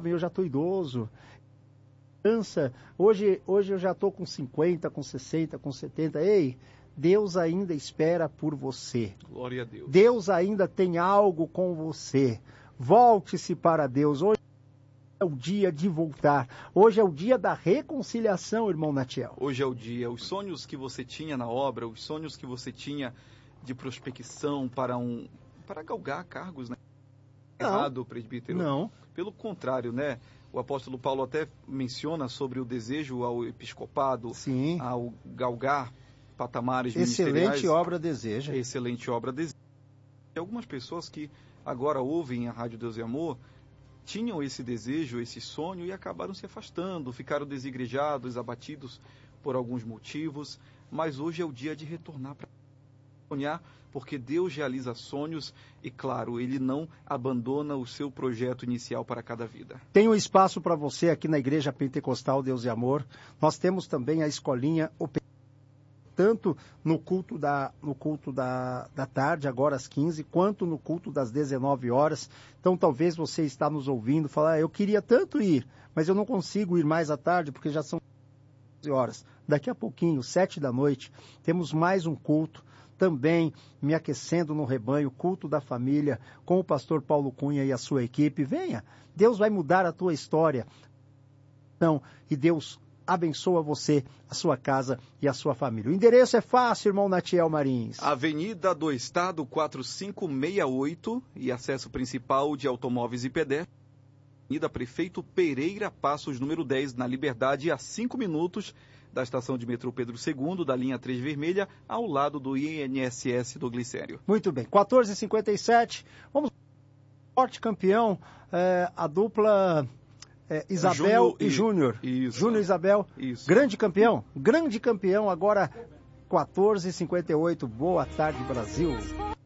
jovem, eu já estou idoso. Hoje eu já estou com 50, com 60, com 70. Ei, Deus ainda espera por você. Glória a Deus. Deus ainda tem algo com você. Volte-se para Deus. Hoje é o dia de voltar. Hoje é o dia da reconciliação, irmão Natiel. Hoje é o dia. Os sonhos que você tinha na obra, os sonhos que você tinha de prospecção para galgar cargos, né? Errado, presbítero? Não. Pelo contrário, né? O apóstolo Paulo até menciona sobre o desejo ao episcopado, sim, ao galgar patamares ministeriais. Excelente obra deseja. Excelente obra deseja. E algumas pessoas que agora ouvem a Rádio Deus e Amor tinham esse desejo, esse sonho e acabaram se afastando, ficaram desigrejados, abatidos por alguns motivos, mas hoje é o dia de retornar para sonhar, porque Deus realiza sonhos e, claro, Ele não abandona o seu projeto inicial para cada vida. Tem um espaço para você aqui na Igreja Pentecostal Deus e Amor. Nós temos também a escolinha, tanto no culto da tarde, agora às 15, quanto no culto das 19 horas. Então, talvez você está nos ouvindo, falar, eu queria tanto ir, mas eu não consigo ir mais à tarde, porque já são 11 horas. Daqui a pouquinho, 7 da noite, temos mais um culto. Também me aquecendo no rebanho, culto da família, com o pastor Paulo Cunha e a sua equipe. Venha, Deus vai mudar a tua história. Então, e Deus abençoa você, a sua casa e a sua família. O endereço é fácil, irmão Natiel Marins. Avenida do Estado 4568 e acesso principal de automóveis e pedestres. Avenida Prefeito Pereira Passos, número 10, na Liberdade, a 5 minutos da estação de metrô Pedro II, da linha 3 vermelha, ao lado do INSS do Glicério. Muito bem, 14h57, vamos forte campeão, a dupla Isabel e Júnior. Júnior e Isabel, isso. grande campeão, agora 14h58, boa tarde Brasil.